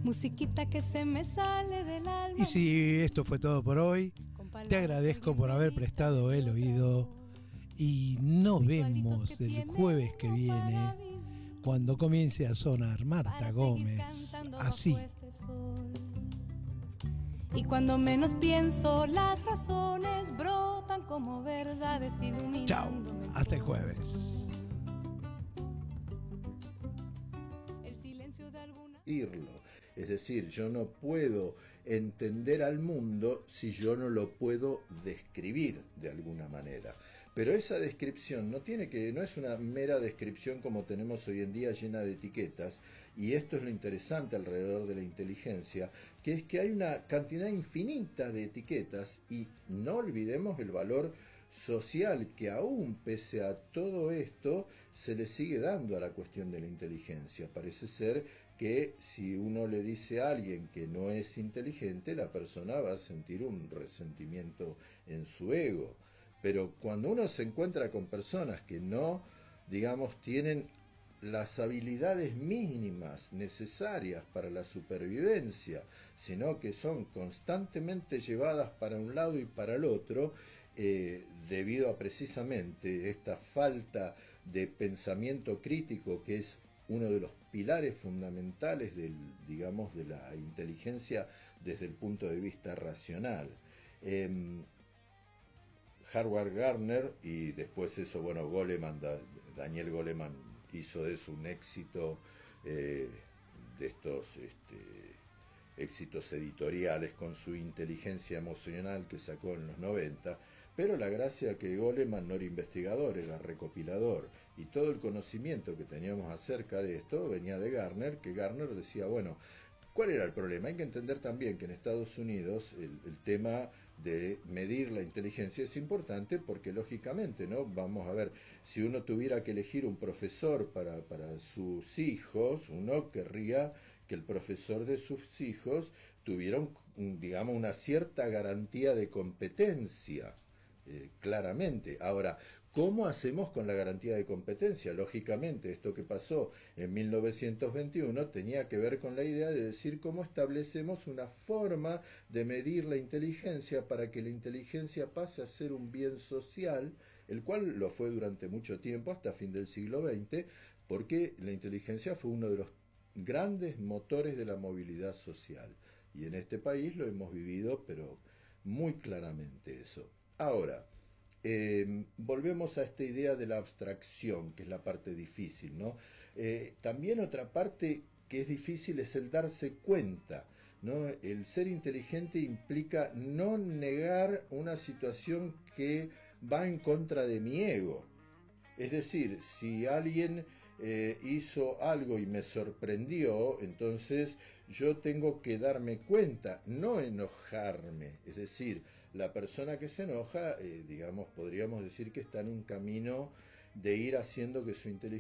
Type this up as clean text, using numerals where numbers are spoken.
musiquita que se me sale del alma. Y si esto fue todo por hoy, te agradezco por haber prestado el oído y nos vemos el jueves que viene cuando comience a sonar Marta Gómez así. Y cuando menos pienso, las razones brotan como verdades iluminando. Chao, hasta el jueves. El silencio de alguna... Irlo. Es decir, yo no puedo entender al mundo si yo no lo puedo describir de alguna manera. Pero esa descripción no es una mera descripción como tenemos hoy en día llena de etiquetas, y esto es lo interesante alrededor de la inteligencia, que es que hay una cantidad infinita de etiquetas y no olvidemos el valor social que aún pese a todo esto se le sigue dando a la cuestión de la inteligencia. Parece ser que si uno le dice a alguien que no es inteligente, la persona va a sentir un resentimiento en su ego. Pero cuando uno se encuentra con personas que no, digamos, tienen las habilidades mínimas necesarias para la supervivencia, sino que son constantemente llevadas para un lado y para el otro, debido a precisamente esta falta de pensamiento crítico, que es uno de los pilares fundamentales de la inteligencia desde el punto de vista racional. Howard Gardner y después eso, Daniel Goleman hizo de eso un éxito, de estos éxitos editoriales con su inteligencia emocional que sacó en los 90, pero la gracia que Goleman no era investigador, era recopilador, y todo el conocimiento que teníamos acerca de esto venía de Gardner, que Gardner decía, bueno, ¿cuál era el problema? Hay que entender también que en Estados Unidos el tema de medir la inteligencia es importante porque lógicamente, ¿no? Vamos a ver, si uno tuviera que elegir un profesor para sus hijos, uno querría que el profesor de sus hijos tuviera una cierta garantía de competencia. Claramente. Ahora, ¿cómo hacemos con la garantía de competencia? Lógicamente, esto que pasó en 1921 tenía que ver con la idea de decir cómo establecemos una forma de medir la inteligencia para que la inteligencia pase a ser un bien social, el cual lo fue durante mucho tiempo, hasta fin del siglo XX, porque la inteligencia fue uno de los grandes motores de la movilidad social. Y en este país lo hemos vivido, pero muy claramente eso. Ahora, volvemos a esta idea de la abstracción, que es la parte difícil, ¿no? También otra parte que es difícil es el darse cuenta, ¿no? El ser inteligente implica no negar una situación que va en contra de mi ego. Es decir, si alguien hizo algo y me sorprendió, entonces yo tengo que darme cuenta, no enojarme. Es decir, la persona que se enoja, podríamos decir que está en un camino de ir haciendo que su inteligencia